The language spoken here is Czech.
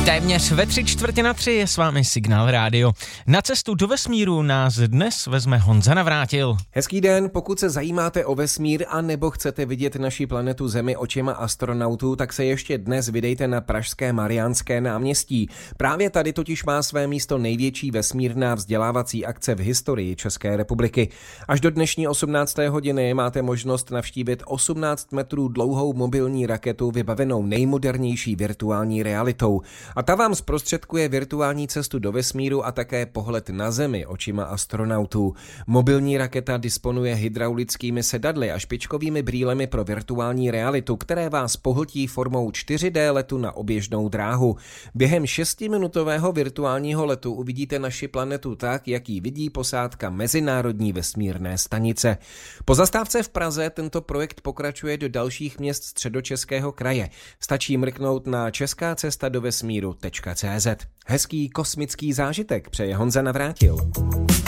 Téměř ve 3:45 je s vámi Signál Rádio. Na cestu do vesmíru nás dnes vezme Honza Navrátil. Hezký den, pokud se zajímáte o vesmír a nebo chcete vidět naši planetu Zemi očima astronautů, tak se ještě dnes vydejte na pražské Mariánské náměstí. Právě tady totiž má své místo největší vesmírná vzdělávací akce v historii České republiky. Až do dnešní 18. hodiny máte možnost navštívit 18 metrů dlouhou mobilní raketu vybavenou nejmodernější virtuální realitou. A ta vám zprostředkuje virtuální cestu do vesmíru a také pohled na Zemi očima astronautů. Mobilní raketa disponuje hydraulickými sedadly a špičkovými brýlemi pro virtuální realitu, které vás pohltí formou 4D letu na oběžnou dráhu. Během 6minutového virtuálního letu uvidíte naši planetu tak, jak ji vidí posádka Mezinárodní vesmírné stanice. Po zastávce v Praze tento projekt pokračuje do dalších měst Středočeského kraje. Stačí mrknout na českácestadovesmíru.cz. Hezký kosmický zážitek přeje Honza Navrátil.